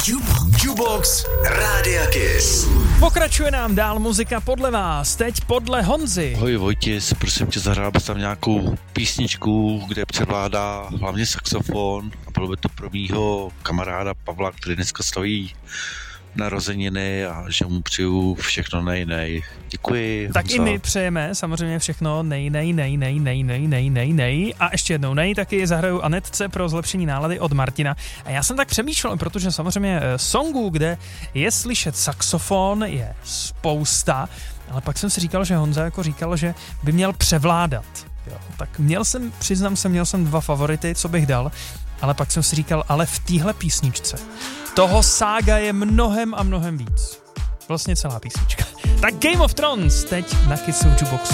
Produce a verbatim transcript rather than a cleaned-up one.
Jukebox Rádia Kiss. Pokračuje nám dál muzika podle vás, teď podle Honzy. Ahoj Vojtis, prosím tě, zahrál bys tam nějakou písničku, kde převládá hlavně saxofon a bylo by to pro mýho kamaráda Pavla, který dneska stojí narozeniny a že mu přeju všechno nej, nej. Děkuji. Tak Honza. i my přejeme samozřejmě všechno nej, nej, nej, nej, nej, nej, nej, nej, nej. A ještě jednou nej, taky zahraju Anetce pro zlepšení nálady od Martina. A já jsem tak přemýšlel, protože samozřejmě songů, kde je slyšet saxofon, je spousta, ale pak jsem si říkal, že Honza jako říkal, že by měl převládat. Jo, tak měl jsem, přiznám se, měl jsem dva favority, co bych dal, ale pak jsem si říkal, ale v téhle písničce toho sága je mnohem a mnohem víc. Vlastně celá písnička. Tak Game of Thrones teď na Kissu Jukeboxu.